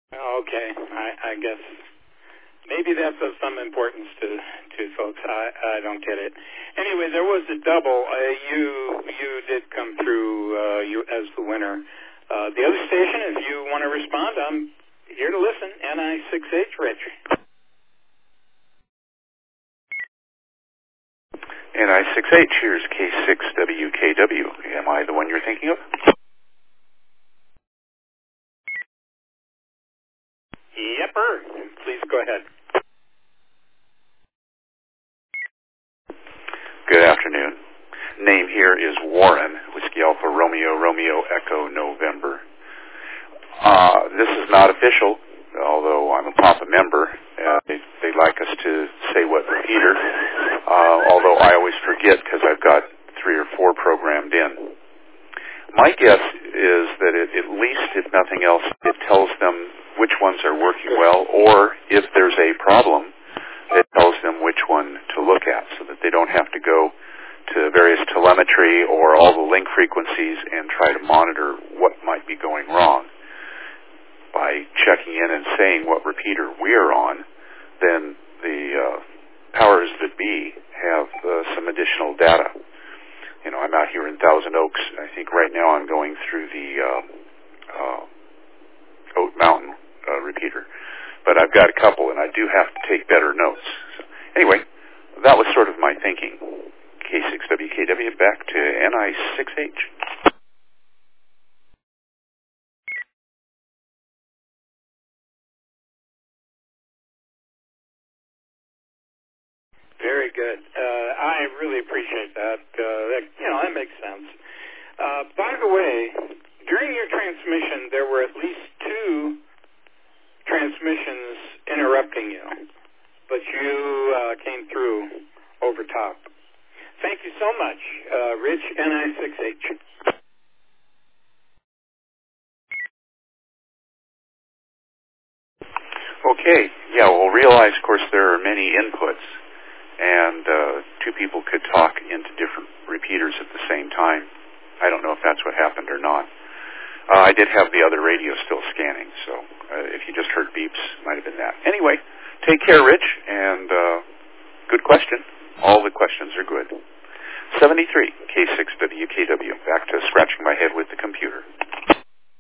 Okay, I guess maybe that's of some importance to folks. I don't get it. Anyway, there was a double. You did come through you as the winner. The other station, if you want to respond, I'm here to listen. NI6H, Rich. NI6H, here's K6WKW. Am I the one you're thinking of? Yepper. Please go ahead. Good afternoon. Name here is Warren, Whiskey Alpha Romeo, Romeo Echo November. This is not official, although I'm a Papa member. They'd like us to say what repeater, although I always forget because I've got 3 or 4 programmed in. My guess is that at least, if nothing else, it tells them which ones are working well, or if there's a problem, it tells them which one to look at so that they don't have to go to various telemetry or all the link frequencies and try to monitor what might be going wrong. By checking in and saying what repeater we're on, then the powers that be have some additional data. You know, I'm out here in Thousand Oaks. I think right now I'm going through the Oat Mountain repeater. But I've got a couple, and I do have to take better notes. So, anyway, that was sort of my thinking. K6WKW, back to NI6H. Very good. I really appreciate that. That makes sense. By the way, during your transmission, there were at least 2 transmissions interrupting you, but you came through over top. Thank you so much, Rich, NI6H. Okay. Yeah, well, realize, of course, there are many inputs, and 2 people could talk into different repeaters at the same time. I don't know if that's what happened or not. I did have the other radio still scanning, so if you just heard beeps, might have been that. Anyway, take care, Rich, and good question. All the questions are good. 73, K6WKW, back to scratching my head with the computer.